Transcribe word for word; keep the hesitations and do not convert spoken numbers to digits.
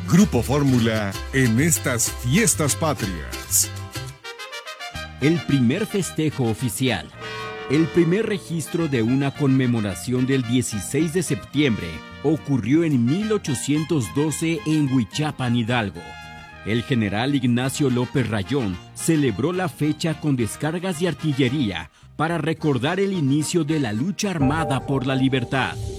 Grupo Fórmula en estas fiestas patrias. El primer festejo oficial. El primer registro de una conmemoración del dieciséis de septiembre ocurrió en mil ochocientos doce en Huichapan, Hidalgo. El general Ignacio López Rayón celebró la fecha con descargas de artillería para recordar el inicio de la lucha armada por la libertad.